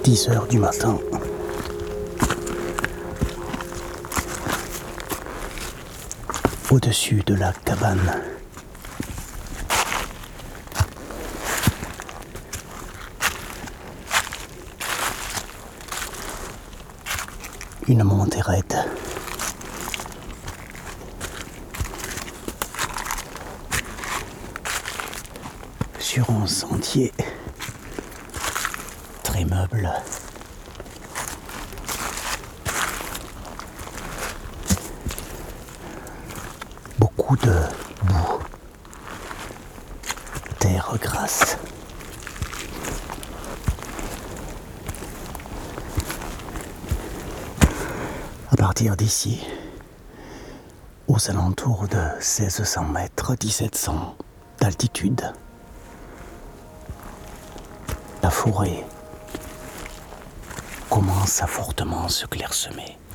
10 heures du matin. Au-dessus de la cabane. Une montée raide. Sur un sentier très meuble. Beaucoup de boue. Terre grasse. À partir d'ici, aux alentours de 1600 mètres, 1700 d'altitude, la forêt commence à fortement se clairsemer.